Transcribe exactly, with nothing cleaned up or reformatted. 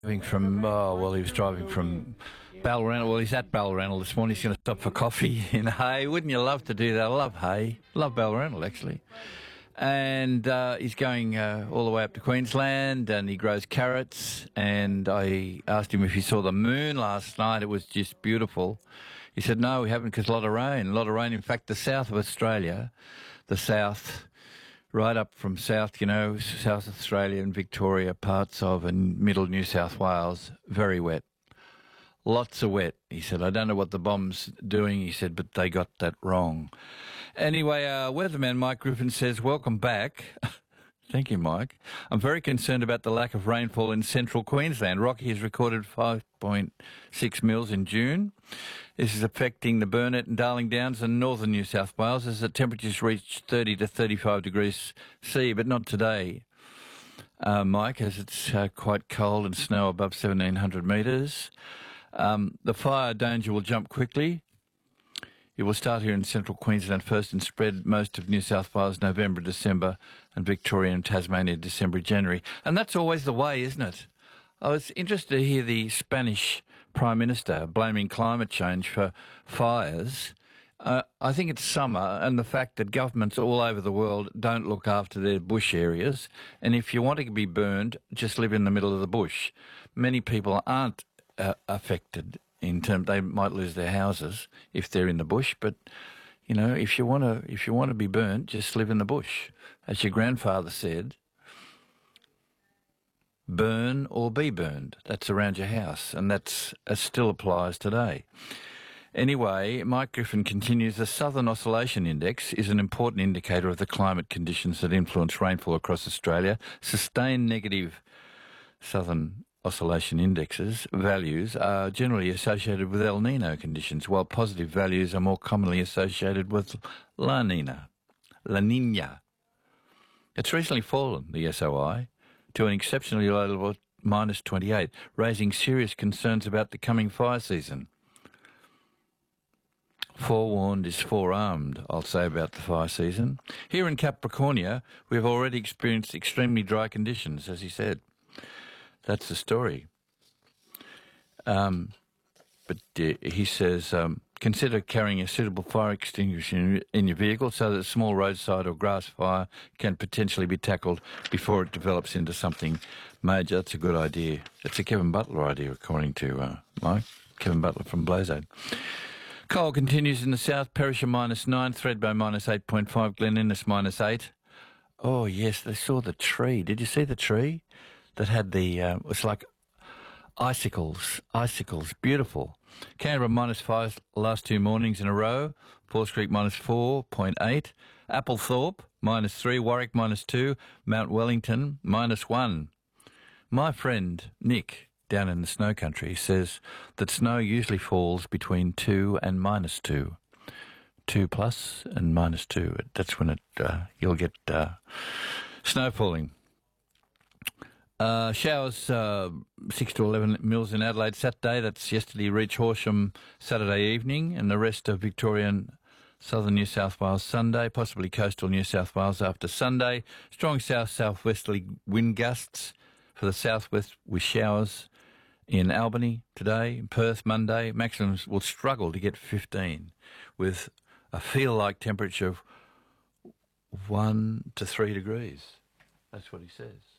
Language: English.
Driving from, oh, well, he was driving from Balranald. Well, he's at Balranald this morning. He's going to stop for coffee in Hay. Wouldn't you love to do that? I love Hay. Love Balranald, actually. And uh, he's going uh, all the way up to Queensland, and he grows carrots. And I asked him if he saw the moon last night. It was just beautiful. He said, no, we haven't, because a lot of rain. A lot of rain. In fact, the south of Australia, the south... right up from south, you know, South Australia and Victoria, parts of, and middle New South Wales, very wet. Lots of wet. He said, I don't know what the bomb's doing, he said, but they got that wrong. Anyway, uh, weatherman Mike Griffin says, welcome back. Thank you, Mike. I'm very concerned about the lack of rainfall in central Queensland. Rocky has recorded five point six mils in June. This is affecting the Burnett and Darling Downs and northern New South Wales as the temperatures reach thirty to thirty-five degrees C, but not today, uh, Mike, as it's uh, quite cold and snow above seventeen hundred metres. Um, the fire danger will jump quickly. It will start here in central Queensland first and spread most of New South Wales November, December, and Victoria and Tasmania December, January. And that's always the way, isn't it? I was interested to hear the Spanish Prime Minister blaming climate change for fires. Uh, I think it's summer, and the fact that governments all over the world don't look after their bush areas. And if you want to be burned, just live in the middle of the bush. Many people aren't uh, affected in terms they might lose their houses if they're in the bush, but you know, if you want to if you want to be burnt, just live in the bush. As your grandfather said, burn or be burned. That's around your house, and that's that still applies today. Anyway, Mike Griffin continues, the Southern Oscillation Index is an important indicator of the climate conditions that influence rainfall across Australia. Sustained negative Southern Oscillation Indexes values are generally associated with El Nino conditions, while positive values are more commonly associated with La Nina, La Nina. It's recently fallen, the S O I, to an exceptionally low level of minus twenty-eight, raising serious concerns about the coming fire season. Forewarned is forearmed, I'll say, about the fire season. Here in Capricornia, we've already experienced extremely dry conditions, as he said. That's the story. Um, but uh, he says, um, consider carrying a suitable fire extinguisher in, in your vehicle so that a small roadside or grass fire can potentially be tackled before it develops into something major. That's a good idea. It's a Kevin Butler idea, according to uh, Mike. Kevin Butler from Blazade. Coal continues in the south. Perisher minus nine, Thredbo minus eight point five, Glen Innes minus eight. Oh, yes, they saw the tree. Did you see the tree? That had the, uh, it's like icicles, icicles, beautiful. Canberra minus five last two mornings in a row. Falls Creek minus four point eight. Applethorpe minus three. Warwick minus two. Mount Wellington minus one. My friend Nick down in the snow country says that snow usually falls between two and minus two. Two plus and minus two. That's when it uh, you'll get uh, snow falling. Uh, showers uh, six to eleven mils in Adelaide Saturday. That's yesterday. Reach Horsham Saturday evening, and the rest of Victorian southern New South Wales Sunday, possibly coastal New South Wales after Sunday. Strong south-southwesterly wind gusts for the southwest with showers in Albany today. In Perth Monday, maximums will struggle to get fifteen with a feel-like temperature of one to three degrees. That's what he says.